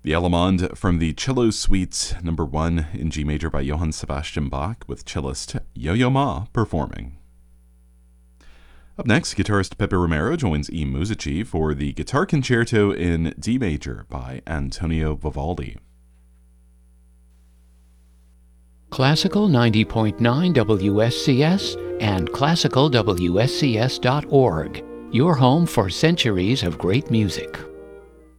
The Allemande from the Cello Suite No. 1 in G major by Johann Sebastian Bach, with cellist Yo-Yo Ma performing. Up next, guitarist Pepe Romero joins E. Musici for the Guitar Concerto in D major by Antonio Vivaldi. Classical 90.9 WSCS and classicalwscs.org, your home for centuries of great music.